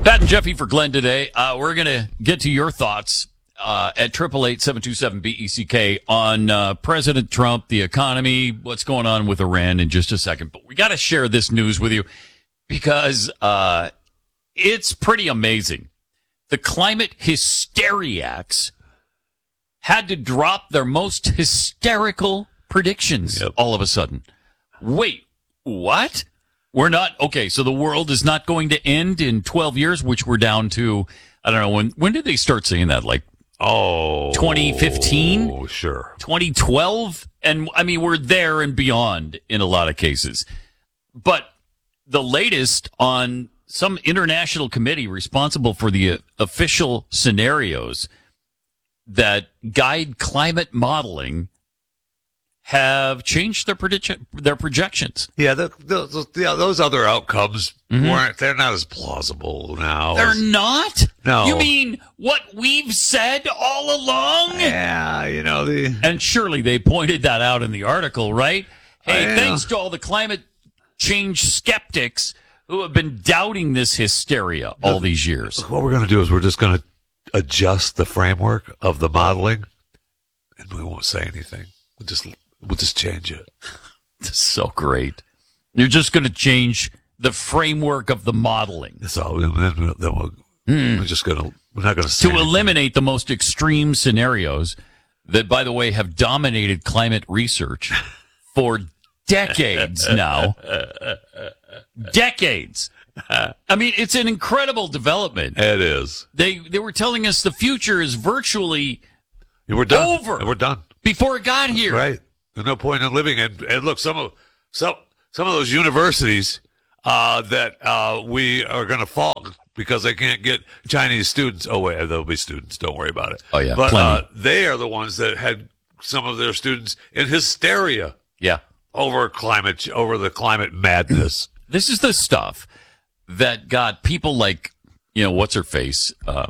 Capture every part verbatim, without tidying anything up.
Pat and Jeffy for Glenn today. Uh, we're going to get to your thoughts uh, at eight eight eight, seven two seven, B E C K on uh, President Trump, the economy, what's going on with Iran in just a second. But we got to share this news with you because uh, it's pretty amazing. The climate hysteriacs had to drop their most hysterical predictions yep. all of a sudden. Wait, what? We're not, okay, so the world is not going to end in twelve years, which we're down to, I don't know, when when did they start saying that? Like, oh, twenty fifteen? Oh, sure. twenty twelve? And, I mean, we're there and beyond in a lot of cases. But the latest on some international committee responsible for the uh, official scenarios that guide climate modeling have changed their prediction, their projections. Yeah, the, the, the, yeah, those other outcomes mm-hmm. weren't. They're not as plausible now. They're as, not. No. You mean what we've said all along? Yeah, you know the. And surely they pointed that out in the article, right? Hey, yeah. thanks to all the climate change skeptics who have been doubting this hysteria all these years. What we're going to do is we're just going to adjust the framework of the modeling, and we won't say anything. We'll just. We'll just change it. This is so great. You're just going to change the framework of the modeling. That's all. Then, then we'll, mm. we're just going to. We're not going to say to anything. Eliminate the most extreme scenarios that, by the way, have dominated climate research for decades now. Decades. I mean, it's an incredible development. It is. They they were telling us the future is virtually yeah, we're done. over. We're done before it got here. Right. There's no point in living. And, and look, some of some some of those universities uh, that uh, we are going to fall because they can't get Chinese students. Oh wait, there'll be students. Don't worry about it. Oh yeah, but plenty. Uh, they are the ones that had some of their students in hysteria. Yeah, over climate, over the climate madness. This is the stuff that got people like, you know, what's her face. Uh,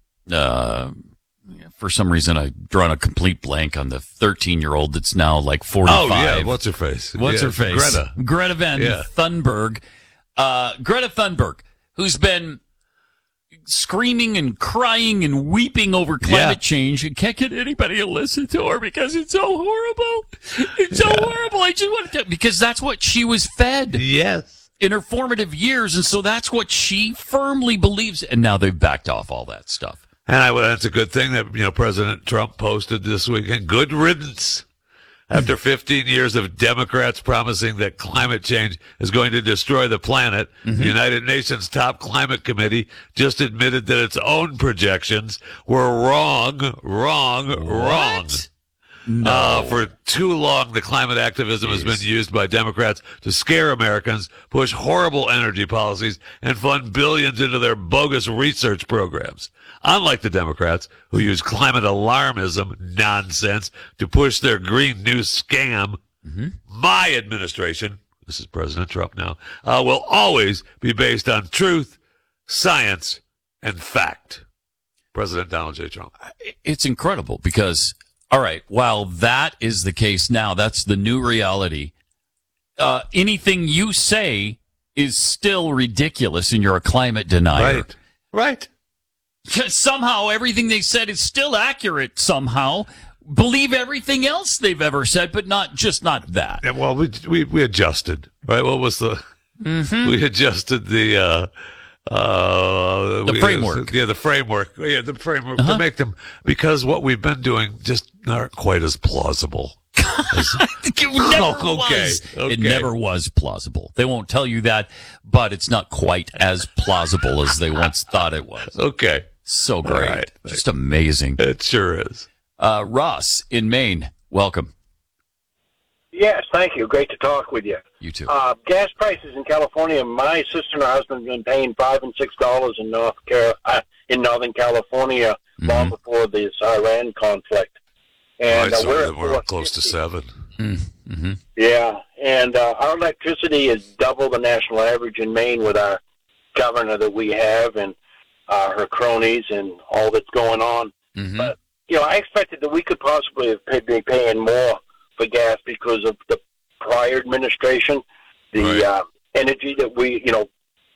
uh, For some reason, I've drawn a complete blank on the thirteen-year-old that's now like forty-five. Oh, yeah. What's her face? What's yeah, her face? Greta. Greta Van yeah. Thunberg. Uh, Greta Thunberg, who's been screaming and crying and weeping over climate yeah. change and can't get anybody to listen to her because it's so horrible. It's so yeah. horrible. I just want to, because that's what she was fed. Yes. In her formative years. And so that's what she firmly believes. And now they've backed off all that stuff. And I, well, that's a good thing that, you know, President Trump posted this weekend. Good riddance. After fifteen years of Democrats promising that climate change is going to destroy the planet, mm-hmm. the United Nations top climate committee just admitted that its own projections were wrong, wrong, what? wrong. No. Uh, for too long, the climate activism Jeez. has been used by Democrats to scare Americans, push horrible energy policies, and fund billions into their bogus research programs. Unlike the Democrats, who use climate alarmism nonsense to push their Green New scam, mm-hmm. my administration, this is President Trump now, uh, will always be based on truth, science, and fact. President Donald J. Trump. It's incredible because, all right, while that is the case now, that's the new reality. Uh, anything you say is still ridiculous and you're a climate denier. Right, right. Somehow everything they said is still accurate somehow. Believe everything else they've ever said, but not just not that. Yeah, well, we, we we adjusted, right? What was the... Mm-hmm. We adjusted the... Uh, uh, the we, framework. Yeah, the framework. Yeah, the framework uh-huh. to make them... Because what we've been doing just aren't quite as plausible. As, it never oh, okay, was. Okay. It never was plausible. They won't tell you that, but it's not quite as plausible as they once thought it was. Okay. So great. Right. Just amazing. It sure is. Uh, Ross in Maine, welcome. Yes, thank you. Great to talk with you. You too. Uh, gas prices in California. My sister and her husband have been paying five and six dollars in North Car- uh, in Northern California mm-hmm. long before this Iran conflict. And oh, uh, we're, we're up close to seven. Mm-hmm. Yeah, and uh, our electricity is double the national average in Maine with our governor that we have and uh, her cronies and all that's going on. Mm-hmm. But you know, I expected that we could possibly have paid, be paying more for gas because of the prior administration, the right. uh, energy that we, you know,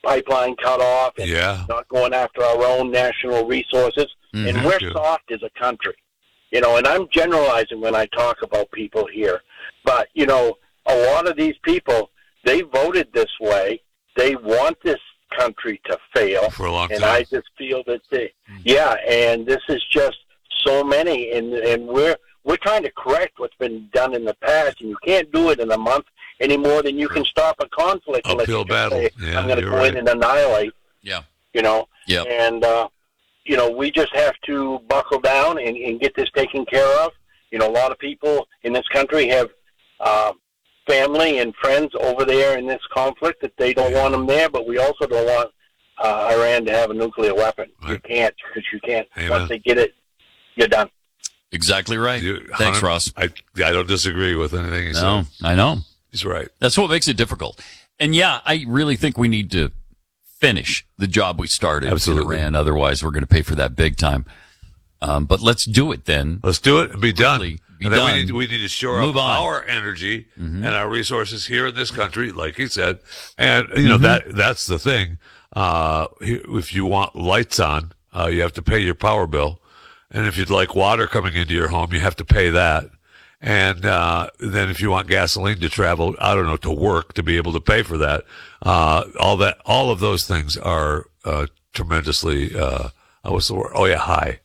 pipeline cut off and Yeah. not going after our own national resources. Mhm. And we're Yeah. soft as a country. You know, and I'm generalizing when I talk about people here. But, you know, a lot of these people, they voted this way. They want this country to fail. For a long and time. I just feel that they, yeah, and this is just so many. And, and we're, we're trying to correct what's been done in the past. And you can't do it in a month any more than you can stop a conflict. unless Uphill you can battle. say, Yeah, I'm going to you're go right. in and annihilate, Yeah. you know. Yep. And, uh, you know, we just have to buckle down and, and get this taken care of. You know, a lot of people in this country have uh, family and friends over there in this conflict that they don't want them there, but we also don't want uh, Iran to have a nuclear weapon. You Right. can't, because you can't. Amen. Once they get it, you're done. Exactly right. You- Thanks, Hunter, Ross. I, I don't disagree with anything he No, said. I know. He's right. That's what makes it difficult. And yeah, I really think we need to finish the job we started Absolutely. in Iran. Otherwise, we're going to pay for that big time. Um, but let's do it then. Let's do it and be done. Quickly, be and then done. we need, we need to shore Move up on. our energy Mhm. and our resources here in this country, like he said. And, you know, Mm-hmm. that that's the thing. Uh, if you want lights on, uh, you have to pay your power bill. And if you'd like water coming into your home, you have to pay that. And uh, then if you want gasoline to travel, I don't know, to work, to be able to pay for that, uh, all that, all of those things are uh, tremendously, uh, uh, what's the word? Oh, yeah, high.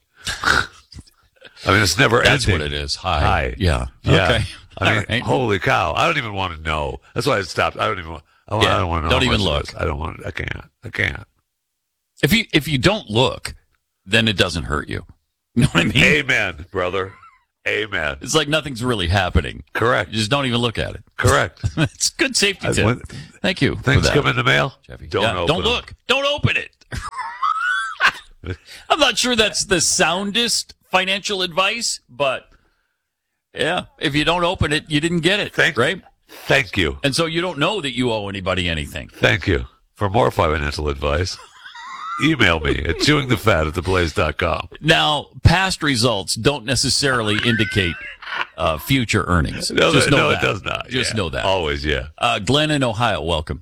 I mean, it's never That's ending. what it is. Hi. High. Yeah. Yeah. Okay. I mean, All right. holy cow. I don't even want to know. That's why I stopped. I don't even want, I, Yeah, I don't want to know. don't how even much it look. is. I don't want I can't. I can't. If you if you don't look, then it doesn't hurt you. You know what I mean? Amen, brother. Amen. It's like nothing's really happening. Correct. You just don't even look at it. Correct. It's a good safety I- tip. when Thank you. for Things that, come in the mail. Jeffy. Don't Yeah, open Don't them. look. Don't open it. I'm not sure that's the soundest financial advice, but yeah, if you don't open it, you didn't get it, Thank- right? Thank you. And so you don't know that you owe anybody anything. Thank you. For more financial advice, email me at chewing the fat at the blaze dot com. Now, past results don't necessarily indicate uh, future earnings. No, Just that- know no that. it does not. Just Yeah. know that. Always, yeah. Uh, Glenn in Ohio, welcome.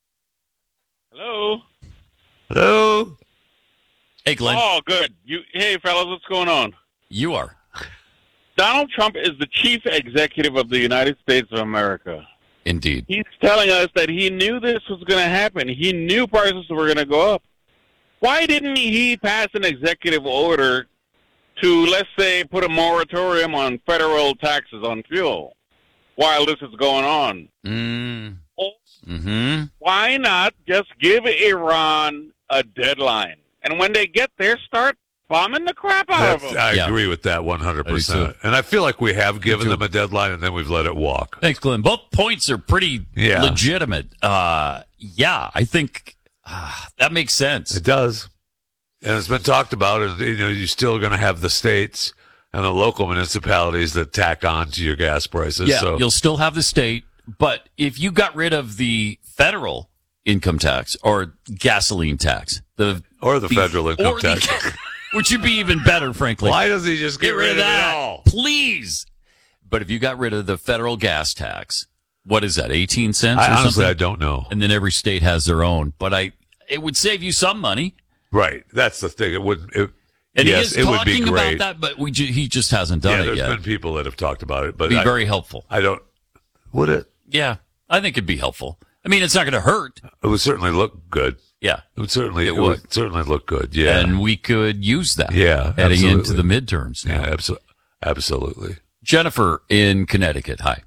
Hello. Hello. Hey, Glenn. Oh, good. You, hey, fellas, what's going on? You are. Donald Trump is the chief executive of the United States of America. Indeed. He's telling us that he knew this was going to happen. He knew prices were going to go up. Why didn't he pass an executive order to, let's say, put a moratorium on federal taxes on fuel while this is going on? Mm. Or Mm-hmm. why not just give Iran a deadline? And when they get there, start bombing the crap out of That's, them. I Yeah. agree with that one hundred I do percent. too. And I feel like we have given too. them a deadline and then we've let it walk. Thanks, Glenn. Both points are pretty Yeah. legitimate. Uh, yeah, I think uh, that makes sense. It does. And it's been talked about, and you know, you're still going to have the states and the local municipalities that tack on to your gas prices. Yeah, so you'll still have the state, but if you got rid of the federal income tax or gasoline tax, the or the federal income or the- tax. which would be even better, frankly. Why does he just get, Get rid of it that, all? please. But if you got rid of the federal gas tax, what is that, eighteen cents or I, honestly, something? I don't know. And then every state has their own. But I, it would save you some money. Right, that's the thing. It would. It, And yes, he it is would be talking great. about that, but we ju- he just hasn't done yeah, it there's yet. been people that have talked about it, but Be I, very helpful. I don't. Would it? Yeah, I think it'd be helpful. I mean, it's not going to hurt. It would certainly look good. Yeah. It would certainly. It It, would. would. certainly look good. Yeah. And we could use that. Yeah, Heading into absolutely. the midterms now. yeah. Abso- absolutely. Jennifer in Connecticut. Hi.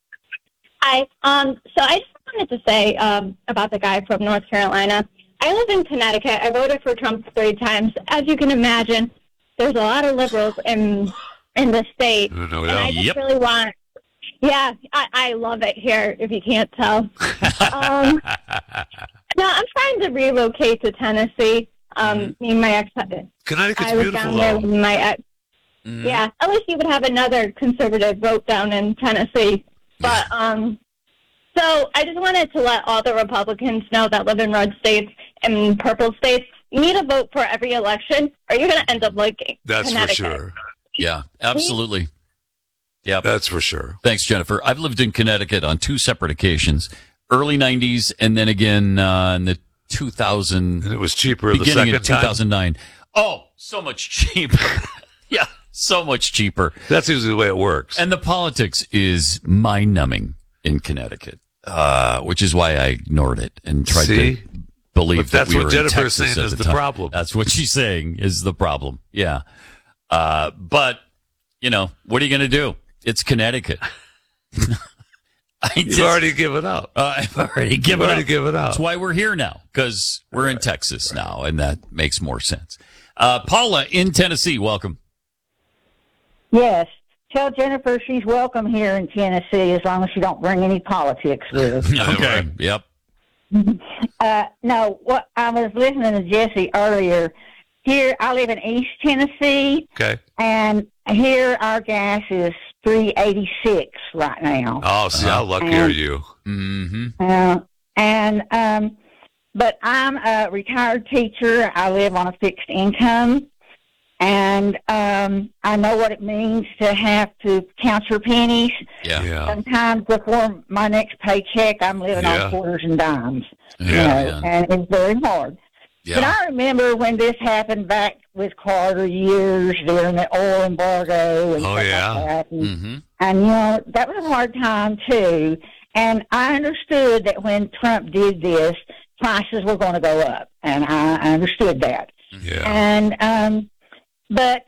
Hi. Um, so I just wanted to say um, about the guy from North Carolina. I live in Connecticut. I voted for Trump three times. As you can imagine, there's a lot of liberals in in the state. No, no And I doubt. just Yep. really want, yeah, I, I love it here, if you can't tell. um, no, I'm trying to relocate to Tennessee. Um, me and my ex, Connecticut's I was beautiful, down there though. with my ex. Mhm. Yeah, at least you would have another conservative vote down in Tennessee. But um, so I just wanted to let all the Republicans know that live in red states and purple states, you need to vote for every election, or you're going to end up like That's for Connecticut. sure. Yeah, absolutely. Yeah. That's for sure. Thanks, Jennifer. I've lived in Connecticut on two separate occasions, early nineties and then again uh, in the two thousand. And it was cheaper the beginning second in two thousand nine. time. Oh, so much cheaper. Yeah, so much cheaper. That's usually the way it works. And the politics is mind-numbing in Connecticut, uh, which is why I ignored it and tried See? to believe But that that's we what were in Jennifer's Texas saying at is the time. problem. That's what she's saying is the problem. Yeah. Uh, but, you know, what are you going to do? It's Connecticut. I You've just- already given up. Uh, I've already You've given already up. given up. That's why we're here now, because we're in Texas now, and that makes more sense. Uh, Paula in Tennessee, welcome. Yes. Tell Jennifer she's welcome here in Tennessee as long as she don't bring any politics with her. Okay. Yep. uh, no, what I was listening to Jesse earlier. Here, I live in East Tennessee, Okay. and here our gas is three eighty six right now. Oh, see, how lucky And- are you? Mm-hmm. Uh, and um, but I'm a retired teacher. I live on a fixed income, and um, I know what it means to have to count your pennies. Yeah. Yeah. Sometimes before my next paycheck, I'm living Yeah. on quarters and dimes. Yeah. You know, Yeah. and it's very hard. But Yeah. I remember when this happened back with Carter years during the oil embargo and Oh, stuff yeah. like that. And, Mm-hmm. and, you know, that was a hard time, too. And I understood that when Trump did this, prices were going to go up. And I, I understood that. Yeah. And, um, but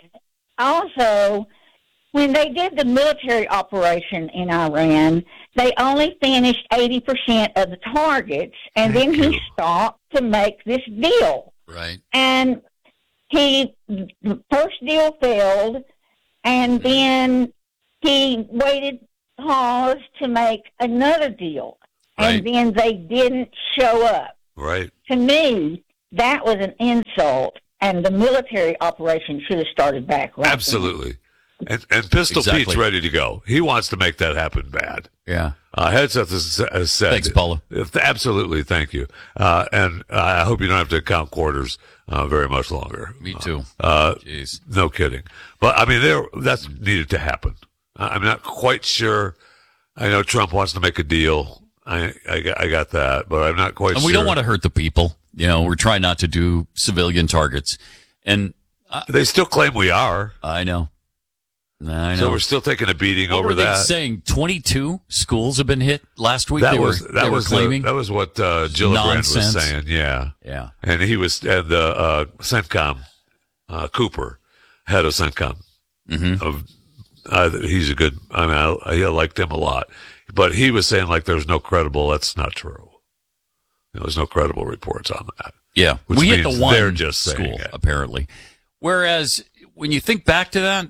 also, when they did the military operation in Iran, they only finished eighty percent of the targets, and Thank then you. he stopped to make this deal. Right. And he, the first deal failed, and then he waited, paused to make another deal, Right. and then they didn't show up. Right. To me, that was an insult, and the military operation should have started back right then. Absolutely. And, and Pistol Exactly. Pete's ready to go. He wants to make that happen bad. Yeah. Uh, Headseth has, has said. Thanks, Paula. If- Absolutely. Thank you. Uh, and I hope you don't have to count quarters uh, very much longer. Me too. Uh, Jeez. no kidding. But, I mean, there that's needed to happen. I- I'm not quite sure. I know Trump wants to make a deal. I, I, got- I got that, but I'm not quite And sure. we don't want to hurt the people. You know, we're trying not to do civilian targets. And I, They still claim we are. I know. I know. So we're still taking a beating what over were they that. saying? twenty-two schools have been hit last week. That they was were, that they was were claiming. The, that was what uh, Gillibrand was Nonsense. saying. Yeah, yeah. and he was and the uh, CENTCOM uh, Cooper, head of CENTCOM. Mm-hmm. Of uh, he's a good. I mean, I, I liked him a lot, but he was saying like there's no credible. That's not true. You know, there's no credible reports on that. Yeah, Which we hit means the one they're just saying school it. apparently. Whereas when you think back to that,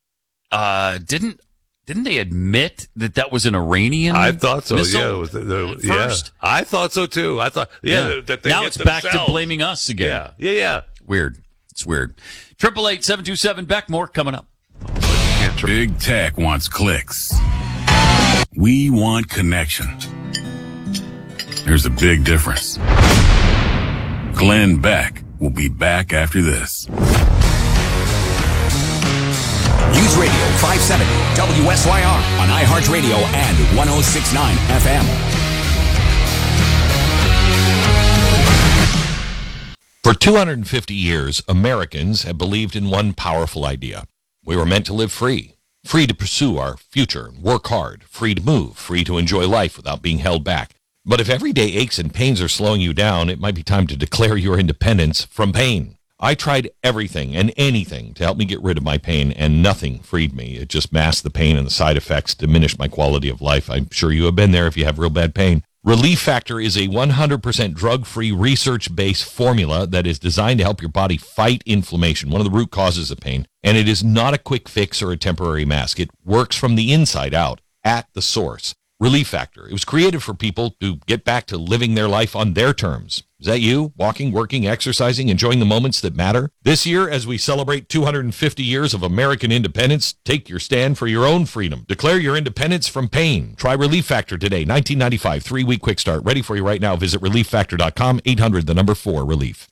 uh, didn't didn't they admit that that was an Iranian? I thought so. missile Yeah, it was the, the, at yeah. first? I thought so too. I thought yeah, that they now hit it's back to themselves. blaming us again. Yeah, yeah, yeah. Weird. It's weird. Triple eight seven two seven Beck. More coming up. Big tech wants clicks. We want connection. There's a big difference. Glenn Beck will be back after this. News Radio five seventy W S Y R on iHeartRadio and one oh six point nine F M. For two hundred fifty years, Americans have believed in one powerful idea. We were meant to live free, free to pursue our future, work hard, free to move, free to enjoy life without being held back. But if everyday aches and pains are slowing you down, it might be time to declare your independence from pain. I tried everything and anything to help me get rid of my pain, and nothing freed me. It just masked the pain, and the side effects diminished my quality of life. I'm sure you have been there if you have real bad pain. Relief Factor is a one hundred percent drug-free, research-based formula that is designed to help your body fight inflammation, one of the root causes of pain. And it is not a quick fix or a temporary mask. It works from the inside out, at the source. Relief Factor. It was created for people to get back to living their life on their terms. Is that you? Walking, working, exercising, enjoying the moments that matter? This year, as we celebrate two hundred fifty years of American independence, take your stand for your own freedom. Declare your independence from pain. Try Relief Factor today. nineteen ninety-five, three-week quick start. Ready for you right now. Visit relief factor dot com, eight hundred, the number four, relief.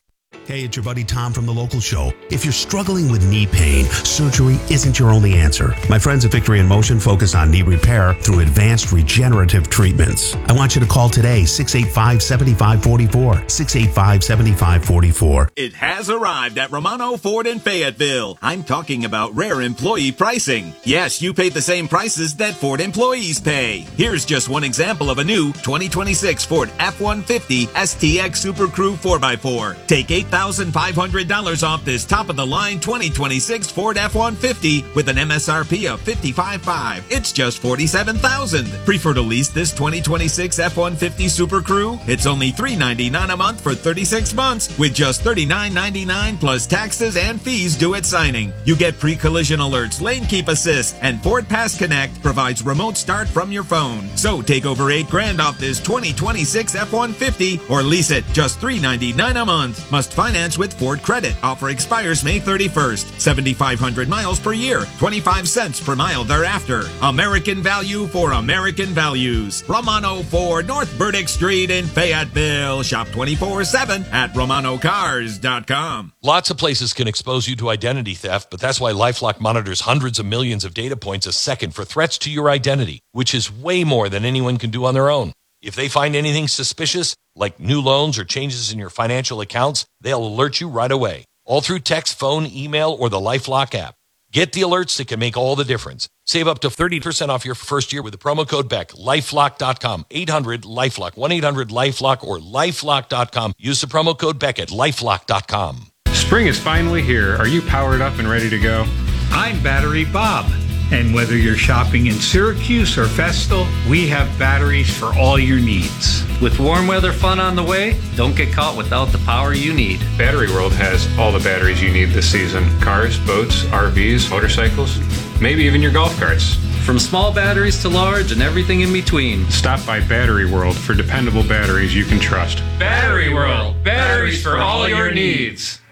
Hey, it's your buddy Tom from The Local Show. If you're struggling with knee pain, surgery isn't your only answer. My friends at Victory in Motion focus on knee repair through advanced regenerative treatments. I want you to call today, six eight five, seven five four four, six eight five, seven five four four. It has arrived at Romano Ford in Fayetteville. I'm talking about rare employee pricing. Yes, you pay the same prices that Ford employees pay. Here's just one example of a new twenty twenty-six Ford F one fifty S T X Super Crew four by four. Take eight thousand five hundred dollars off this top-of-the-line twenty twenty-six Ford F one fifty with an M S R P of fifty-five thousand five hundred dollars. It's just forty-seven thousand dollars. Prefer to lease this twenty twenty-six F one fifty Super Crew? It's only three hundred ninety-nine dollars a month for thirty-six months with just thirty-nine ninety-nine plus taxes and fees due at signing. You get pre-collision alerts, lane keep assist, and Ford Pass Connect provides remote start from your phone. So take over eight grand off this twenty twenty-six F one fifty or lease it just three hundred ninety-nine dollars a month. Must finance with Ford Credit. Offer expires May thirty-first. seventy-five hundred miles per year. twenty-five cents per mile thereafter. American value for American values. Romano Ford, North Burdick Street in Fayetteville. Shop twenty-four seven at romano cars dot com. Lots of places can expose you to identity theft, but that's why LifeLock monitors hundreds of millions of data points a second for threats to your identity, which is way more than anyone can do on their own. If they find anything suspicious, like new loans or changes in your financial accounts, they'll alert you right away, all through text, phone, email, or the LifeLock app. Get the alerts that can make all the difference. Save up to thirty percent off your first year with the promo code Beck. lifelock dot com, eight hundred LifeLock, one eight hundred LifeLock, or lifelock dot com. Use the promo code Beck at lifelock dot com. Spring is finally here. Are you powered up and ready to go? I'm Battery Bob. And whether you're shopping in Syracuse or Vestal, we have batteries for all your needs. With warm weather fun on the way, don't get caught without the power you need. Battery World has all the batteries you need this season. Cars, boats, R Vs, motorcycles, maybe even your golf carts. From small batteries to large and everything in between. Stop by Battery World for dependable batteries you can trust. Battery World, batteries for all your needs.